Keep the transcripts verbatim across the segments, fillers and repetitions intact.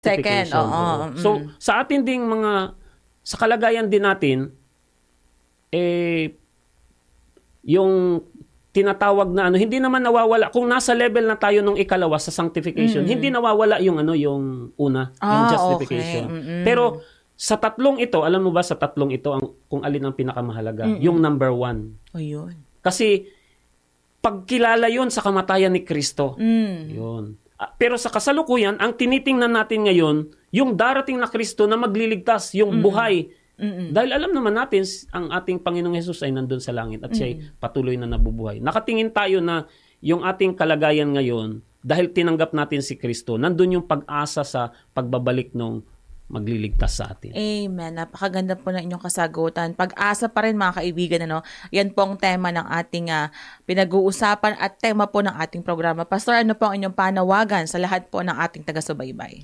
Second, Sanctification, oo. oo. Mm. So, sa atin ding mga, sa kalagayan din natin, eh, yung tinatawag na ano, hindi naman nawawala. Kung nasa level na tayo nung ikalawa sa sanctification, Mm. hindi nawawala yung ano, yung una, yung Ah, justification. okay. Mm-mm. Pero, sa tatlong ito, alam mo ba sa tatlong ito, ang, kung alin ang pinakamahalaga? Mm-mm. Yung number one. Ayun. Kasi, pagkilala yun sa kamatayan ni Kristo. Mm. Yun. Ah, Pero sa kasalukuyan, ang tinitingnan natin ngayon, yung darating na Kristo na magliligtas, yung Mm-mm. buhay. Mm-mm. Dahil alam naman natin, ang ating Panginoong Hesus ay nandun sa langit at siya ay patuloy na nabubuhay. Nakatingin tayo na yung ating kalagayan ngayon, dahil tinanggap natin si Kristo, nandun yung pag-asa sa pagbabalik nung magliligtas sa atin. Amen. Napakaganda po ng inyong kasagutan. Pag-asa pa rin mga kaibigan, ano? Yan po ang tema ng ating ah, pinag-uusapan at tema po ng ating programa. Pastor, ano po ang inyong panawagan sa lahat po ng ating taga-subaybay?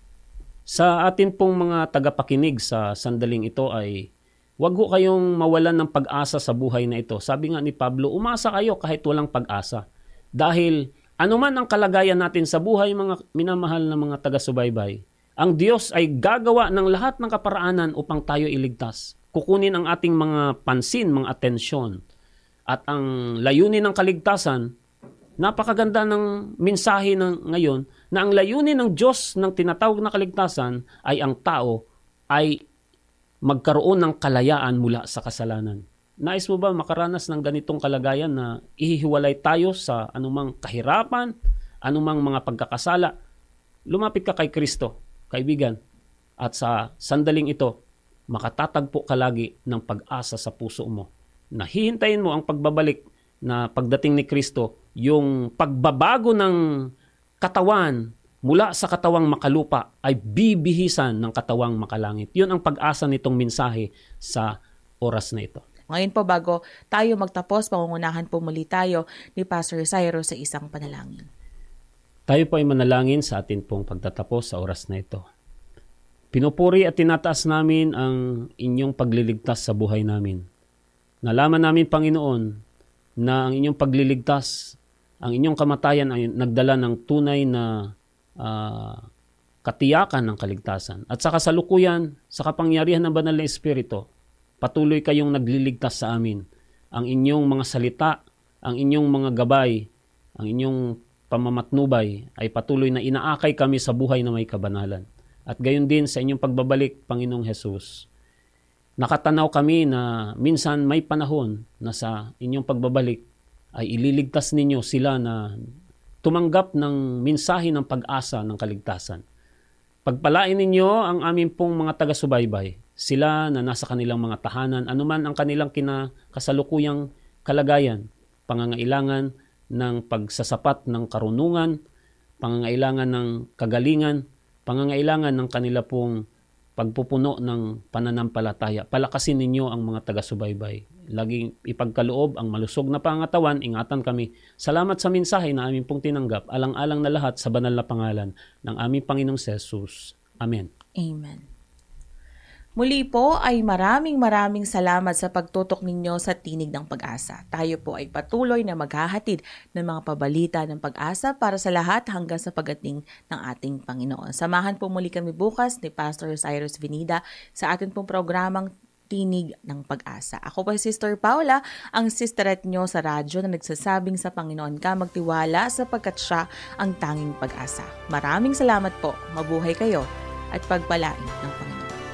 Sa atin pong mga tagapakinig sa sandaling ito ay huwag ho kayong mawalan ng pag-asa sa buhay na ito. Sabi nga ni Pablo, umasa kayo kahit walang pag-asa. Dahil anuman ang kalagayan natin sa buhay, mga minamahal na mga taga-subaybay, ang Diyos ay gagawa ng lahat ng kaparaanan upang tayo iligtas. Kukunin ang ating mga pansin, mga atensyon. At ang layunin ng kaligtasan, napakaganda ng mensahe ng ngayon na ang layunin ng Diyos ng tinatawag na kaligtasan ay ang tao ay magkaroon ng kalayaan mula sa kasalanan. Nais mo ba makaranas ng ganitong kalagayan na ihihiwalay tayo sa anumang kahirapan, anumang mga pagkakasala? Lumapit ka kay Kristo, kaibigan. At sa sandaling ito, makatatagpo ka lagi ng pag-asa sa puso mo. Na hihintayin mo ang pagbabalik na pagdating ni Kristo, yung pagbabago ng katawan mula sa katawang makalupa ay bibihisan ng katawang makalangit. Yun ang pag-asa nitong mensahe sa oras na ito. Ngayon po, bago tayo magtapos, pangungunahan po muli tayo ni Pastor Cyrus sa isang panalangin. Tayo po ay manalangin sa atin pong pagtatapos sa oras na ito. Pinupuri at tinataas namin ang inyong pagliligtas sa buhay namin. Nalaman namin, Panginoon, na ang inyong pagliligtas, ang inyong kamatayan ay nagdala ng tunay na uh, katiyakan ng kaligtasan. At sa kasalukuyan, sa kapangyarihan ng Banal na Espiritu, patuloy kayong nagliligtas sa amin. Ang inyong mga salita, ang inyong mga gabay, ang inyong pamamatnubay ay patuloy na inaakay kami sa buhay na may kabanalan. At gayon din sa inyong pagbabalik, Panginoong Hesus, nakatanaw kami na minsan may panahon na sa inyong pagbabalik ay ililigtas ninyo sila na tumanggap ng mensahe ng pag-asa ng kaligtasan. Pagpalain ninyo ang aming pong mga taga-subaybay, sila na nasa kanilang mga tahanan, anuman ang kanilang kinakasalukuyang kalagayan, pangangailangan ng pagsasapat ng karunungan, pangangailangan ng kagalingan, pangangailangan ng kanila pong pagpupuno ng pananampalataya. Palakasin ninyo ang mga taga-subaybay. Laging ipagkaloob ang malusog na pangatawan, ingatan kami. Salamat sa mensahe na aming pong tinanggap, alang-alang na lahat sa banal na pangalan ng aming Panginoong Jesus. Amen. Amen. Muli po ay maraming maraming salamat sa pagtutok ninyo sa Tinig ng Pag-asa. Tayo po ay patuloy na maghahatid ng mga pabalita ng pag-asa para sa lahat hanggang sa pagdating ng ating Panginoon. Samahan po muli kami bukas ni Pastor Cyrus Vinida sa ating pong programang Tinig ng Pag-asa. Ako po si Sister Paula, ang sisterette nyo sa radyo na nagsasabing sa Panginoon ka magtiwala sapagkat siya ang tanging pag-asa. Maraming salamat po. Mabuhay kayo at pagpalain ng